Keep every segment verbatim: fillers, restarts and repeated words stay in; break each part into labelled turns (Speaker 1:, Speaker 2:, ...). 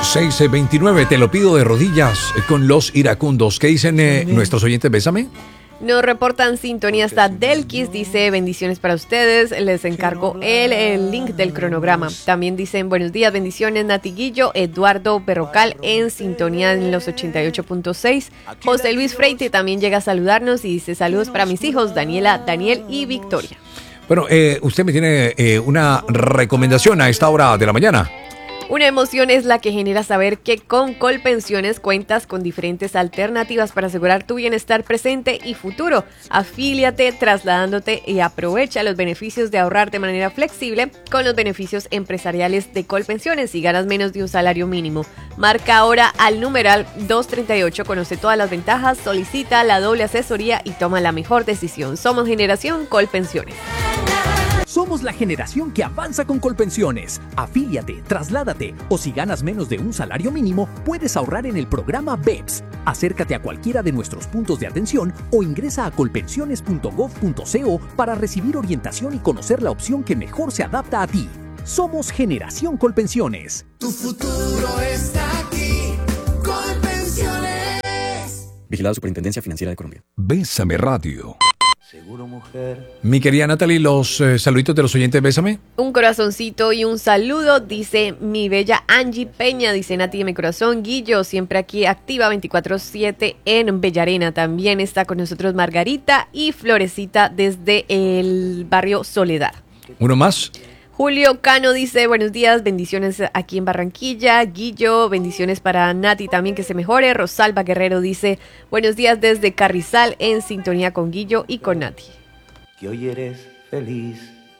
Speaker 1: seis veintinueve, te lo pido de rodillas con los iracundos. ¿Qué dicen eh, nuestros oyentes? Bésame.
Speaker 2: Nos reportan sintonía hasta Delquis, dice bendiciones para ustedes, les encargo el, el link del cronograma. También dicen buenos días, bendiciones Nati Guillo, Eduardo Berrocal en sintonía en los ochenta y ocho punto seis. José Luis Freite también llega a saludarnos y dice saludos para mis hijos Daniela, Daniel y Victoria.
Speaker 1: Bueno, eh, usted me tiene eh, una recomendación a esta hora de la mañana.
Speaker 2: Una emoción es la que genera saber que con Colpensiones cuentas con diferentes alternativas para asegurar tu bienestar presente y futuro. Afíliate trasladándote y aprovecha los beneficios de ahorrar de manera flexible con los beneficios empresariales de Colpensiones si ganas menos de un salario mínimo. Marca ahora al numeral doscientos treinta y ocho, conoce todas las ventajas, solicita la doble asesoría y toma la mejor decisión. Somos Generación Colpensiones.
Speaker 3: Somos la generación que avanza con Colpensiones. Afíliate, trasládate o si ganas menos de un salario mínimo, puedes ahorrar en el programa B E P S. Acércate a cualquiera de nuestros puntos de atención o ingresa a colpensiones punto gov punto co para recibir orientación y conocer la opción que mejor se adapta a ti. Somos Generación Colpensiones.
Speaker 4: Tu futuro está aquí. Colpensiones.
Speaker 5: Vigilado Superintendencia Financiera de Colombia.
Speaker 1: Bésame Radio.
Speaker 6: Seguro, mujer.
Speaker 1: Mi querida Natalie, los eh, saluditos de los oyentes, bésame.
Speaker 2: Un corazoncito y un saludo, dice mi bella Angie Peña, dice Nati de mi corazón, Guillo, siempre aquí activa veinticuatro siete en Bellarena. También está con nosotros Margarita y Florecita desde el barrio Soledad.
Speaker 1: Uno más.
Speaker 2: Julio Cano dice, buenos días, bendiciones aquí en Barranquilla. Guillo, bendiciones para Nati también, que se mejore. Rosalba Guerrero dice, buenos días desde Carrizal, en sintonía con Guillo y con Nati.
Speaker 6: Que hoy eres feliz,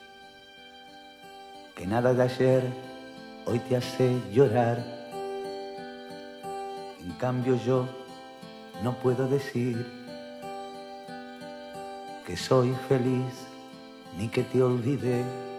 Speaker 6: que nada de ayer hoy te hace llorar. En cambio yo no puedo decir que soy feliz, ni que te olvidé.